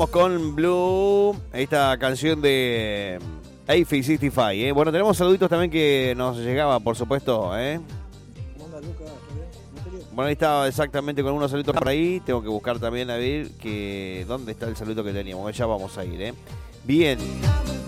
Con Blue, esta canción de A-65, ¿eh? Bueno, tenemos saluditos también que nos llegaba, por supuesto, ¿eh? Bueno, ahí estaba exactamente con unos saluditos por ahí. Tengo que buscar también a ver que dónde está el saludito que teníamos. Ya vamos a ir, ¿eh? Bien.